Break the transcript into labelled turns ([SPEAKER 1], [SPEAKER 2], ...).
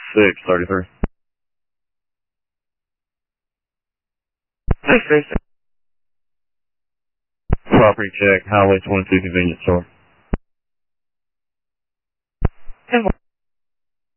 [SPEAKER 1] 633.
[SPEAKER 2] Thanks, Grace.
[SPEAKER 1] Property check, Highway 22 convenience store.
[SPEAKER 2] 10-4.